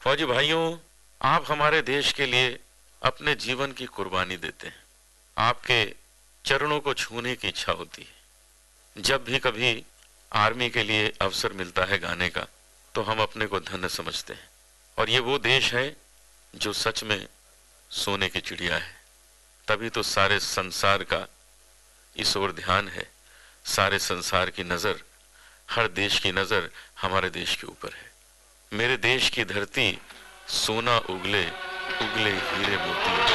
फौजी भाइयों, आप हमारे देश के लिए अपने जीवन की कुर्बानी देते हैं। आपके चरणों को छूने की इच्छा होती है। जब भी कभी आर्मी के लिए अवसर मिलता है गाने का, तो हम अपने को धन्य समझते हैं। और ये वो देश है जो सच में सोने की चिड़िया है। तभी तो सारे संसार का इस ओर ध्यान है, सारे संसार की नजर, हर देश की नजर हमारे देश के ऊपर है। मेरे देश की धरती सोना उगले उगले हीरे मोती।